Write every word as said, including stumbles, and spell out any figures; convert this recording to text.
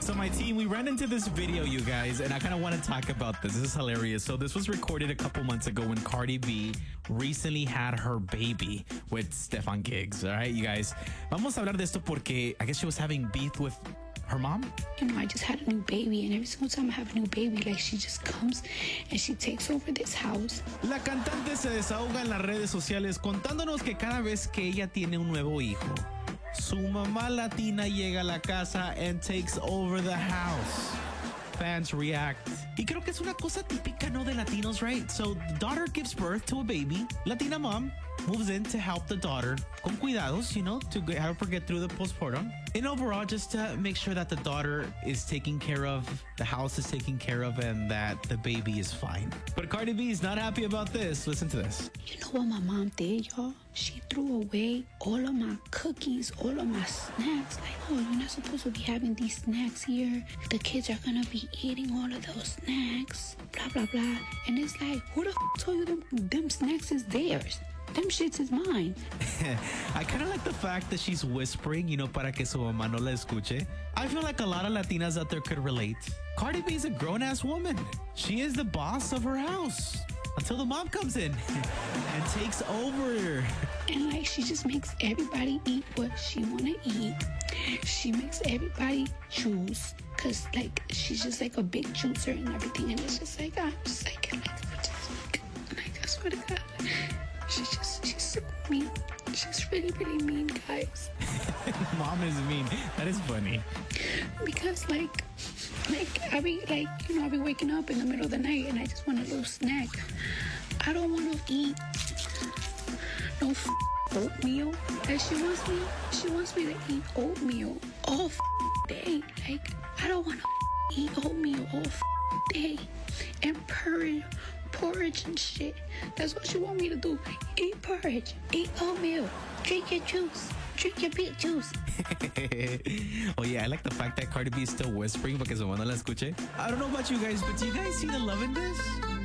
So my team, we ran into this video, you guys, and I kind of want to talk about this. This is hilarious. So this was recorded a couple months ago when Cardi B recently had her baby with Stefan Giggs. All right, you guys. Vamos a hablar de esto porque I guess she was having beef with her mom. You know, I just had a new baby, and every single time I have a new baby, like, she just comes and she takes over this house. La cantante se desahoga en las redes sociales contándonos que cada vez que ella tiene un nuevo hijo, su mamá latina llega a la casa and takes over the house. Fans react. Y creo que es una cosa típica, ¿no? De latinos, right? So the daughter gives birth to a baby. Latina mom moves in to help the daughter con cuidados, you know, to help her get through the postpartum. And overall, just to make sure that the daughter is taken care of, the house is taken care of, and that the baby is fine. But Cardi B is not happy about this. Listen to this. You know what my mom did, y'all? She threw away all of my cookies, all of my snacks. Like, oh, you're not supposed to be having these snacks here. The kids are gonna be eating all of those snacks, blah, blah, blah. And it's like, who the f told you them, them snacks is theirs? Them shits is mine. I kind of like the fact that she's whispering, you know, para que su mamá no la escuche. I feel like a lot of Latinas out there could relate. Cardi B is a grown-ass woman. She is the boss of her house until the mom comes in and takes over. And like, she just makes everybody eat what she wanna eat. She makes everybody choose. Cause like, she's just like a big juicer and everything. And it's just like, I'm just like, like, I just like, like, I swear to God. She's just, she's so mean. She's really, really mean, guys. Mom is mean. That is funny. Because, like, like, I be, like, you know, I be waking up in the middle of the night and I just want a little snack. I don't want to eat no f oatmeal. And she wants me, she wants me to eat oatmeal all f day. Like, I don't want to eat oatmeal all f day. And porridge, porridge and shit. That's what she want me to do. Eat porridge, eat oatmeal, drink your juice, drink your beet juice. Oh yeah, I like the fact that Cardi B is still whispering porque su mamá no la escuche. I don't know about you guys, but do you guys see the love in this?